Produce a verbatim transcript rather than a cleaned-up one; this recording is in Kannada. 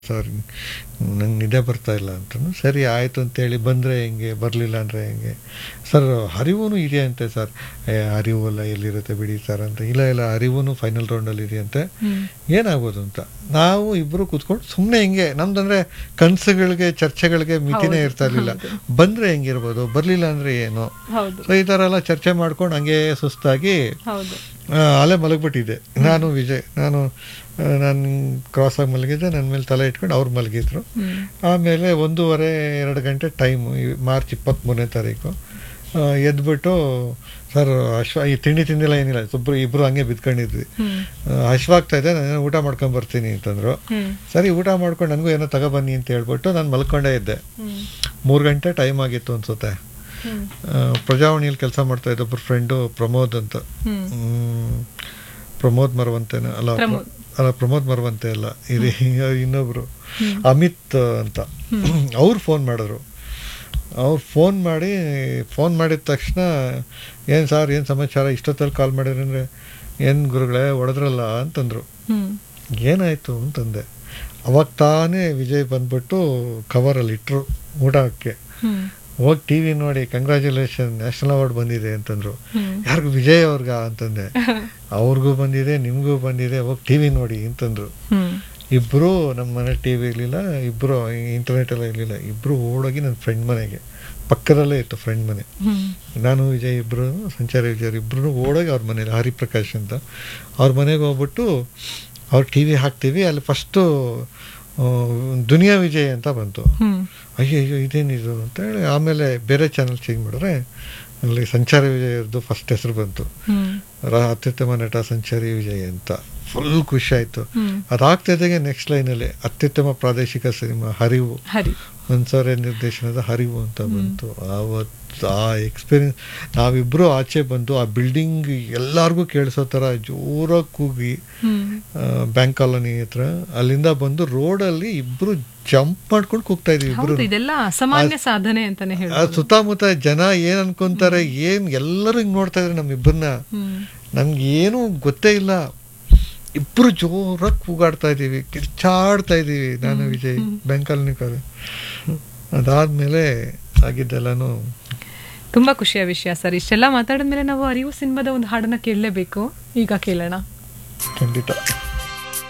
ಸರ್ ನಂಗೆ ನಿದ್ದೆ ಬರ್ತಾ ಇಲ್ಲ ಅಂತನು. ಸರಿ ಆಯಿತು ಅಂತೇಳಿ ಬಂದರೆ ಹೆಂಗೆ, ಬರಲಿಲ್ಲ ಅಂದರೆ ಹೆಂಗೆ ಸರ್, ಹರಿವೂ ಇದೆಯಂತೆ ಸರ್. ಹರಿವು ಎಲ್ಲ ಎಲ್ಲಿರುತ್ತೆ ಬಿಡಿ ಸರ್ ಅಂತ. ಇಲ್ಲ ಇಲ್ಲ ಹರಿವೂ ಫೈನಲ್ ರೌಂಡಲ್ಲಿ ಇದೆಯಂತೆ, ಏನಾಗ್ಬೋದು ಅಂತ ನಾವು ಇಬ್ಬರು ಕೂತ್ಕೊಂಡು ಸುಮ್ಮನೆ ಹಿಂಗೆ ನಮ್ದಂದರೆ ಕನಸುಗಳಿಗೆ ಚರ್ಚೆಗಳಿಗೆ ಮಿತಿನೇ ಇರ್ತಾ ಇರಲಿಲ್ಲ. ಬಂದರೆ ಹೆಂಗಿರ್ಬೋದು, ಬರಲಿಲ್ಲ ಅಂದರೆ ಏನು, ಸೊ ಈ ಥರ ಎಲ್ಲ ಚರ್ಚೆ ಮಾಡ್ಕೊಂಡು ಹಂಗೆ ಸುಸ್ತಾಗಿ ಅಲ್ಲೇ ಮಲಗಿಬಿಟ್ಟಿದ್ದೆ ನಾನು. ವಿಜಯ್ ನಾನು ನಾನು ಕ್ರಾಸಾಗಿ ಮಲಗಿದ್ದೆ, ನನ್ನ ಮೇಲೆ ತಲೆ ಇಟ್ಕೊಂಡು ಅವ್ರು ಮಲಗಿದ್ರು. ಆಮೇಲೆ ಒಂದೂವರೆ ಎರಡು ಗಂಟೆ ಟೈಮು, ಮಾರ್ಚ್ ಇಪ್ಪತ್ತ್ಮೂರನೇ ತಾರೀಕು ಎದ್ಬಿಟ್ಟು ಸರ್ ಅಶ್ವ ಈ ತಿಂಡಿ ತಿಂದಿಲ್ಲ ಏನಿಲ್ಲ, ಇಬ್ಬರು ಇಬ್ಬರು ಹಂಗೆ ಬಿದ್ಕೊಂಡಿದ್ವಿ. ಹಶ್ವಾಗ್ತಾ ಇದೆ, ನಾನು ಊಟ ಮಾಡ್ಕೊಂಡು ಬರ್ತೀನಿ ಅಂತಂದರು. ಸರಿ ಊಟ ಮಾಡ್ಕೊಂಡು ನನಗೂ ಏನೋ ತಗೊಬನ್ನಿ ಅಂತ ಹೇಳ್ಬಿಟ್ಟು ನಾನು ಮಲ್ಕೊಂಡೇ ಇದ್ದೆ. ಮೂರು ಗಂಟೆ ಟೈಮ್ ಆಗಿತ್ತು ಅನ್ಸುತ್ತೆ. ಪ್ರಜಾವಾಣಿಯಲ್ಲಿ ಕೆಲಸ ಮಾಡ್ತಾ ಇದ್ದ ಒಬ್ಬರು ಫ್ರೆಂಡು ಪ್ರಮೋದ್ ಅಂತ, ಪ್ರಮೋದ್ ಮರವಂತೆನ ಅಲ್ಲ ಅಲ್ಲ ಪ್ರಮೋದ್ ಮರವಂತೆ ಅಲ್ಲ, ಇದು ಇನ್ನೊಬ್ರು ಅಮಿತ್ ಅಂತ, ಅವ್ರು ಫೋನ್ ಮಾಡಿದ್ರು. ಅವ್ರು ಫೋನ್ ಮಾಡಿ ಫೋನ್ ಮಾಡಿದ ತಕ್ಷಣ ಏನು ಸರ್ ಏನು ಸಮಾಚಾರ ಇಷ್ಟೊತ್ತಲ್ಲಿ ಕಾಲ್ ಮಾಡಿದ್ರಿ ಅಂದರೆ, ಏನು ಗುರುಗಳೇ ಹೊಡೆದ್ರಲ್ಲ ಅಂತಂದರು. ಏನಾಯಿತು ಅಂತಂದೆ. ಅವಾಗ ತಾನೇ ವಿಜಯ್ ಬಂದ್ಬಿಟ್ಟು ಕವರಲ್ಲಿ ಇಟ್ಟರು ಊಟಕ್ಕೆ. ಹೋಗಿ ಟಿ ವಿ ನೋಡಿ ಕಂಗ್ರ್ಯಾಚುಲೇಷನ್ ನ್ಯಾಷನಲ್ ಅವಾರ್ಡ್ ಬಂದಿದೆ ಅಂತಂದ್ರು. ಯಾರಿಗೂ ವಿಜಯ್ ಅವ್ರಿಗ ಅಂತಂದೆ. ಅವ್ರಿಗೂ ಬಂದಿದೆ ನಿಮಗೂ ಬಂದಿದೆ, ಹೋಗಿ ಟಿ ವಿ ನೋಡಿ ಅಂತಂದ್ರು. ಇಬ್ಬರು ನಮ್ಮ ಮನೆ ಟಿ ವಿ ಇರಲಿಲ್ಲ, ಇಬ್ಬರು ಇಂಟರ್ನೆಟ್ ಎಲ್ಲ ಇರಲಿಲ್ಲ, ಇಬ್ಬರು ಓಡೋಗಿ ನನ್ನ ಫ್ರೆಂಡ್ ಮನೆಗೆ, ಪಕ್ಕದಲ್ಲೇ ಇತ್ತು ಫ್ರೆಂಡ್ ಮನೆ. ನಾನು ವಿಜಯ್ ಇಬ್ಬರು, ಸಂಚಾರಿ ವಿಜಯ್ ಇಬ್ಬರು ಓಡೋಗಿ ಅವ್ರ ಮನೇಲಿ, ಹರಿಪ್ರಕಾಶ್ ಅಂತ ಅವ್ರ ಮನೆಗೆ ಹೋಗ್ಬಿಟ್ಟು ಅವ್ರು ಟಿ ವಿ ಹಾಕ್ತೀವಿ, ಅಲ್ಲಿ ಫಸ್ಟು ದುನಿಯಾ ವಿಜಯ್ ಅಂತ ಬಂತು. ಅಯ್ಯೋ ಅಯ್ಯೋ ಇದೇನಿದು ಅಂತೇಳಿ ಆಮೇಲೆ ಬೇರೆ ಚಾನಲ್ ಚೇಂಜ್ ಮಾಡಿದ್ರೆ ಅಲ್ಲಿ ಸಂಚಾರಿ ವಿಜಯದ್ದು ಫಸ್ಟ್ ಹೆಸರು ಬಂತು, ಅತ್ಯುತ್ತಮ ನಟ ಸಂಚಾರಿ ವಿಜಯ್ ಅಂತ. ಫುಲ್ ಖುಷಿ ಆಯಿತು. ಅದಾಗ್ತಿದ್ದಾಗೆ ನೆಕ್ಸ್ಟ್ ಲೈನಲ್ಲಿ ಅತ್ಯುತ್ತಮ ಪ್ರಾದೇಶಿಕ ಸಿನಿಮಾ ಹರಿವು, ಮನ್ಸೂರೆ ನಿರ್ದೇಶನದ ಹರಿವು ಅಂತ ಬಂತು. ಆವತ್ತು ಆ ಎಕ್ಸ್ಪೀರಿಯನ್ಸ್, ನಾವಿಬ್ಬರು ಆಚೆ ಬಂದು ಆ ಬಿಲ್ಡಿಂಗ್ ಎಲ್ಲರಿಗೂ ಕೇಳಿಸೋ ಥರ ಜೋರಾಗಿ ಕೂಗಿ, ಬ್ಯಾಂಕ್ ಕಾಲೋನಿ ಹತ್ರ ಅಲ್ಲಿಂದ ಬಂದು ರೋಡಲ್ಲಿ ಇಬ್ಬರು ಜಂಪ್ ಮಾಡ್ಕೊಂಡು ಕೂಗ್ತಾ ಇದೀವಿ ಇಬ್ರು. ಇದೆಲ್ಲ ಅಸಾಮಾನ್ಯ ಸಾಧನೆ ಅಂತಾನೆ ಹೇಳ್ಬೋದು. ಸುತ್ತಮುತ್ತ ಜನ ಏನ್ ಅನ್ಕೊಂತಾರೆ, ಏನ್ ಎಲ್ಲರೂ ಹಿಂಗ್ ನೋಡ್ತಾ ಇದ್ರೆ ನಮ್ಮಿಬ್ಬರನ್ನ, ನಮ್ಗೆ ಏನು ಗೊತ್ತೇ ಇಲ್ಲ. ಇಬ್ರು ಜೋರಾಗಿ ಕೂಗಾಡ್ತಾ ಇದೀವಿ, ಕಿರ್ಚಾಡ್ತಾ ಇದೀವಿ ನಾನು ವಿಜಯ್ ಬ್ಯಾಂಕ್ ಕಾಲೋನಿ ಕಾಲ. ಅದಾದ್ಮೇಲೆ ಆಗಿದ್ದೆಲ್ಲಾನು ತುಂಬಾ ಖುಷಿಯ ವಿಷಯ ಸರ್. ಇಷ್ಟೆಲ್ಲ ಮಾತಾಡಿದ್ಮೇಲೆ ನಾವು ಅರಿವು ಸಿನಿಮಾದ ಒಂದು ಹಾಡನ್ನ ಕೇಳಲೇಬೇಕು, ಈಗ ಕೇಳೋಣ. ಖಂಡಿತ.